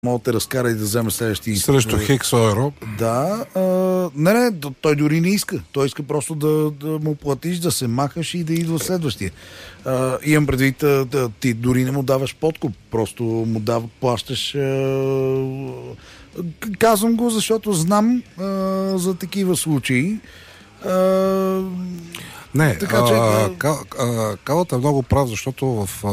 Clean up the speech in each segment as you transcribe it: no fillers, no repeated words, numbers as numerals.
мога да те разкара и да вземе следващия. Срещу Хикс Ойро. Да. Не, той дори не иска. Той иска просто да му платиш, да се махаш и да идва следващия. Имам предвид, ти дори не му даваш подкуп. Просто му плащаш... Казвам го, защото знам за такива случаи. Не, така, Калът е много прав, защото в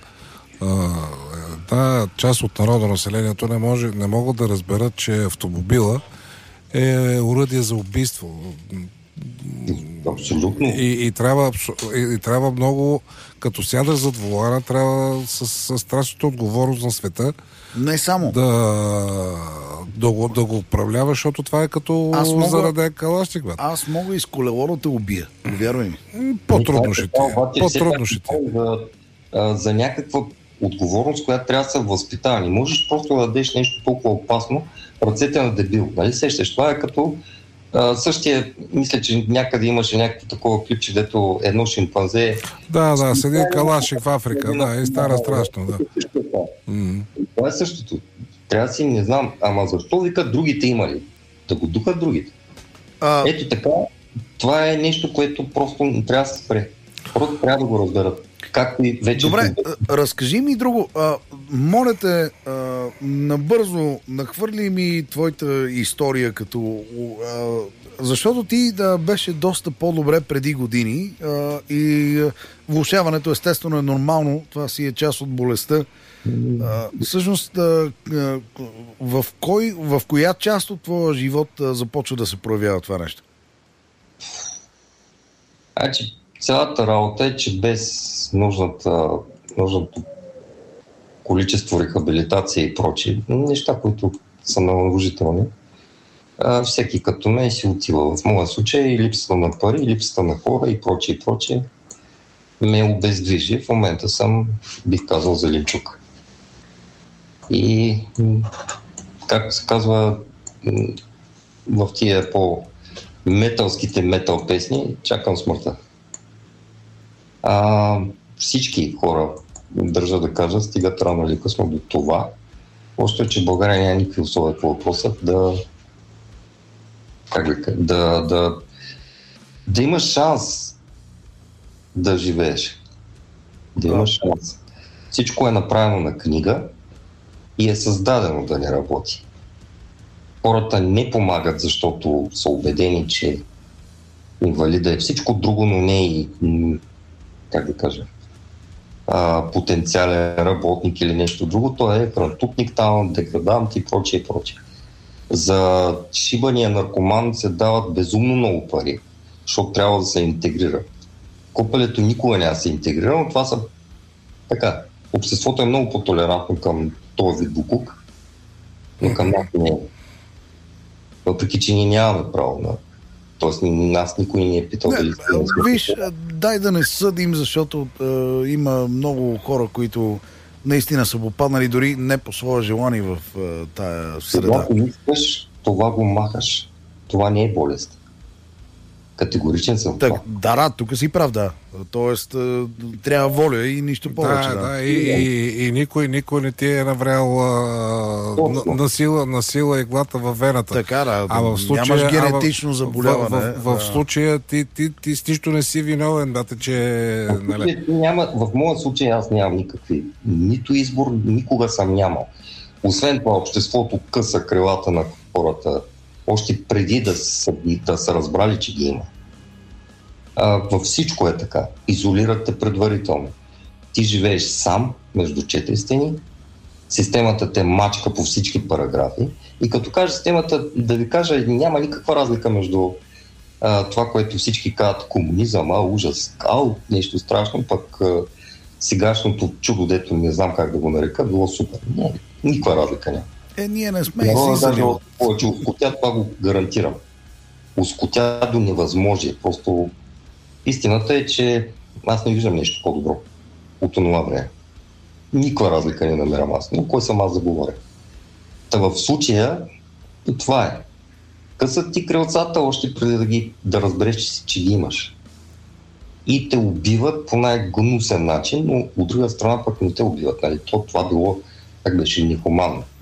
тази част от народонаселението не могат да разберат, че автомобила е оръдие за убийство. Абсолютно. И трябва много, като сядаш зад волана, трябва с страшната отговорност на света не само да го управлява, защото това е като зараде калашник. Аз мога и с колело да те убия. Вярвай ми. По-трудно ще ти е. За някаква отговорност, която трябва да се възпитава. Не можеш просто да дадеш нещо толкова опасно в ръцете на дебил. Нали сещаш? Това е като същия, мисля, че някъде имаше някакво такова клипче, дето едно шимпанзе... Да, седи калашник в Африка, и стара страшно, да. Това е същото. Трябва да си, не знам, ама защо викат другите имали? Да го духат другите. Ето така, това е нещо, което просто не трябва да се спре. Просто трябва да го разберат. Както и вече... Добре, разкажи ми друго. Моля те, набързо нахвърли ми твоята история, защото ти беше доста по-добре преди години и влошаването естествено е нормално, това си е част от болестта. Всъщност, в коя част от твоя живот започва да се проявява това нещо? Цялата работа е, че без нужното количество рехабилитация и прочие, неща, които са наложителни, всеки като мен си отива. В моя случай и липсата на пари, и липсата на хора и прочие ме обездвижи. В момента съм, бих казал, зеленчук. И, както се казва, в тия по-металските метал песни, чакам смъртта. Всички хора, държа да кажа, стигат рано или късно до това. Просто е, че в България няма никакви условия по въпроса да имаш шанс да живееш. Да имаш шанс. Всичко е направено на книга и е създадено да не работи. Хората не помагат, защото са убедени, че инвалида е всичко друго, но не и потенциален работник или нещо друго. Той е крантутник, деградант и прочее. За шибания наркоман се дават безумно много пари, защото трябва да се интегрира. Копелето никога няма да се интегрира, но това са така. Обществото е много по-толерантно към този вид букук, но към нас не е. Въпреки, че ние нямаме право на... Тоест, нас никой не е питал дали... Виж, дай да не съдим, защото има много хора, които наистина са попаднали дори не по своя желание в тая среда. Когато искаш, това го махаш. Това не е болест. Категоричен съм. Да, тук си прав, да. Тоест, трябва воля и нищо повече. И никой не ти е наврял на сила иглата във вената. Така, да. Нямаш генетично заболяване. В случая ти с нищо не си виновен, че... В моя случай аз нямам никакви. Нито избор, никога съм нямал. Освен това, обществото къса крилата на хората още преди да са разбрали, че ги има. Във всичко е така. Изолират те предварително. Ти живееш сам между четири стени, системата те мачка по всички параграфи и като кажа системата, да ви кажа, няма никаква разлика между това, което всички казват комунизъм, ужас, нещо страшно, пък сегашното чудо, дето не знам как да го нарека, било супер. Не, никаква разлика няма. Ние не сме излизали от... Повече ускотя, това го гарантирам. Ускотя до невъзможие. Просто истината е, че аз не виждам нещо по-добро от това време. Никаква разлика не намерям аз. Но кой съм аз да говоря? Та в случая и това е. Късат ти крилцата още преди да разбереш, че ги имаш. И те убиват по най-гнусен начин, но от друга страна пък не те убиват. Нали? Това било, как беше, нехуманно.